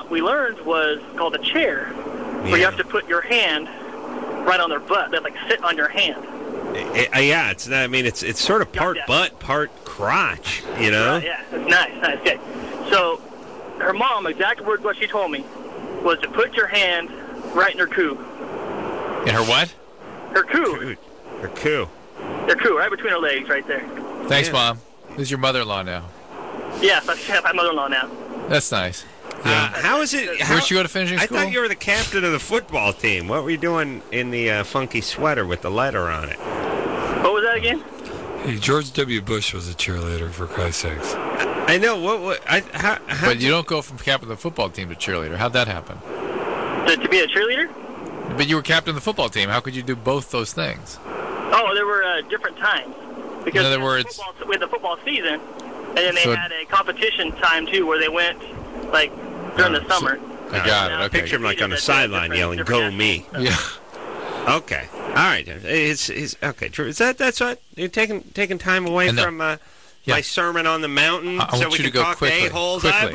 what we learned was called a chair, where you have to put your hand right on their butt. They like sit on your hand. Yeah, it's not, I mean it's sort of part butt, part crotch, you know. Yeah, it's nice, good. So her mom, exact words what she told me, was to put your hand right in her coo. In her what? Her coo. Her coo. Her coo, right between her legs, right there. Thanks, Mom. This is your mother-in-law now. Yes, I have my mother-in-law now. That's nice. How is it? Where'd you go to finishing school? I thought you were the captain of the football team. What were you doing in the funky sweater with the letter on it? What was that again? Hey, George W. Bush was a cheerleader, for Christ's sakes. I know. How but you don't go from captain of the football team to cheerleader. How'd that happen? To be a cheerleader? But you were captain of the football team. How could you do both those things? Oh, there were different times. Because in other words, we had the football season, and then they had a competition time, too, where they went, like, during the summer. I got it. Okay. Picture him like on the sideline yelling, "Go me!" Yeah. Okay. All right. It's okay. True. That's what you're taking time away from my sermon on the mountain, I so want we you can to go talk quickly. a-holes. Quickly.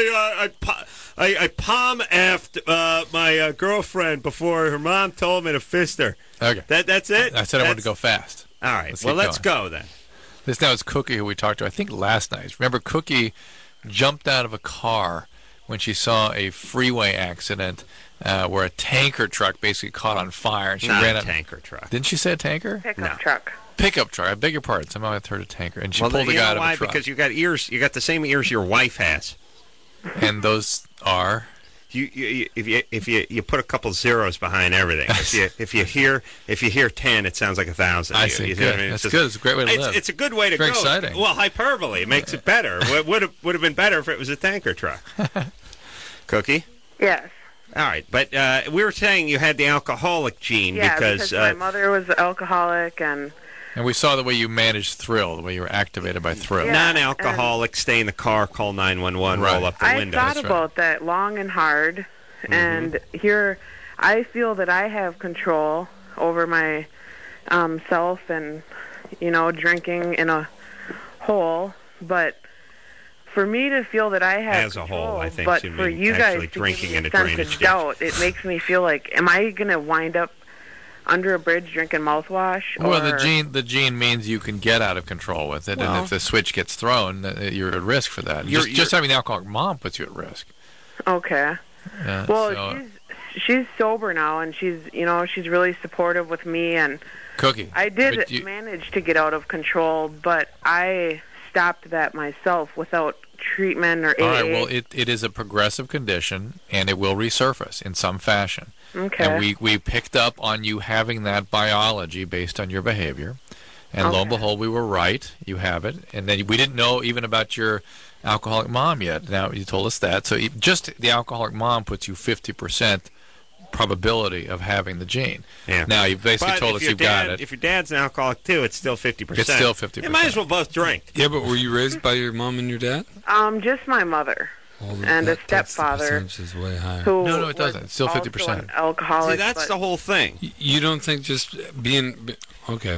I palm-effed my girlfriend before her mom told me to fist her. Okay. That's it? I said I wanted to go fast. All right. Let's go then. This now is Cookie, who we talked to, I think, last night. Remember, Cookie jumped out of a car when she saw a freeway accident where a tanker truck basically caught on fire. And she ran a tanker truck. Didn't she say a tanker? Pickup truck. Pickup truck. I beg your pardon. Somehow I heard a tanker. And she pulled a guy out of a truck. Because you got ears. You got the same ears your wife has. And those are? If you put a couple zeros behind everything. if you hear 10, it sounds like 1,000. I see. Good. That's good. It's a great way to live. It's a good way to go. Very exciting. Well, hyperbole makes it better. Would have been better if it was a tanker truck. Cookie? Yes. All right, but we were saying you had the alcoholic gene because my mother was alcoholic and we saw the way you managed Thrill, the way you were activated by Thrill. Yeah, non-alcoholic, stay in the car, call 911, roll up the window. I thought about that long and hard, and here I feel that I have control over my self and, drinking in a hole, but for me to feel that I have as control, a whole, I think, but for you guys to drinking give me in a sense of doubt, it makes me feel like, am I going to wind up under a bridge drinking mouthwash? Well, the gene means you can get out of control with it, and if the switch gets thrown, you're at risk for that. Just having the alcoholic mom puts you at risk. Okay. Well, she's sober now, and she's really supportive with me, and Cookie, I did manage to get out of control, but I stopped that myself without treatment or AA. All right, well, it is a progressive condition, and it will resurface in some fashion. Okay. And we picked up on you having that biology based on your behavior, and lo and behold, we were right. You have it, and then we didn't know even about your alcoholic mom yet. Now you told us that, so just the alcoholic mom puts you 50% probability of having the gene. Yeah. Now you've basically told us you've got it. If your dad's an alcoholic too, it's still 50%. It's still 50%. You might as well both drink. Yeah, but were you raised by your mom and your dad? Just my mother. And a stepfather. The percentage is way higher. No, it doesn't. It's still 50%. Alcoholic. See, that's the whole thing. You don't think just being okay?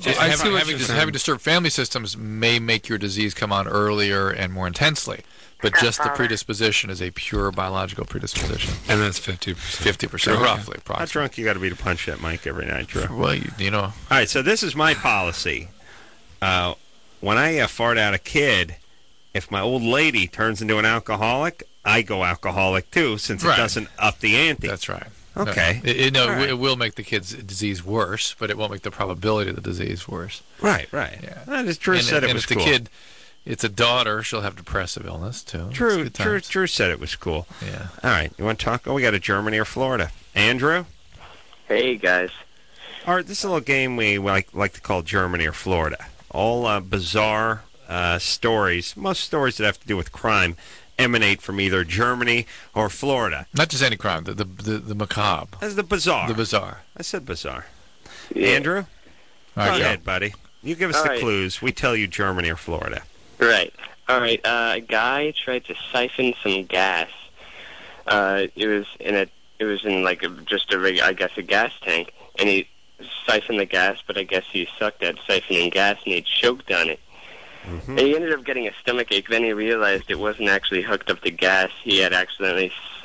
Having disturbed family systems may make your disease come on earlier and more intensely, but just the predisposition is a pure biological predisposition. And that's 50%. 50%, roughly, approximately. How drunk you got to be to punch that mic every night, Drew? Well, you know. All right, so this is my policy. When I fart out a kid, if my old lady turns into an alcoholic, I go alcoholic too, since it doesn't up the ante. That's right. Okay. It will make the kid's disease worse, but it won't make the probability of the disease worse. Right. Yeah. Drew said it was if the kid, it's a daughter, she'll have depressive illness too. Drew said it was cool. Yeah. All right, you want to talk? Oh, we got a Germany or Florida. Andrew? Hey, guys. All right, this is a little game we like to call Germany or Florida. All bizarre stories, most stories that have to do with crime, emanate from either Germany or Florida. Not just any crime, the macabre. That's the bizarre. The bizarre. I said bizarre. Yeah. Andrew? All right, go ahead, buddy. You give us the clues. We tell you Germany or Florida. Right. All right. A guy tried to siphon some gas. It was in like just a gas tank, and he siphoned the gas, but I guess he sucked at siphoning gas and he choked on it. Mm-hmm. And he ended up getting a stomachache. Then he realized it wasn't actually hooked up to gas. He had accidentally